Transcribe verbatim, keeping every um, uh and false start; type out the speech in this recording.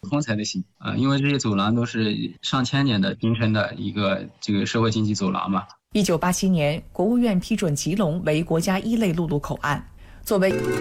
通才行啊、呃，因为这些走廊都是上千年的形成的一个这个社会经济走廊嘛。 一九八七年，国务院批准吉隆为国家一类陆路口岸，作为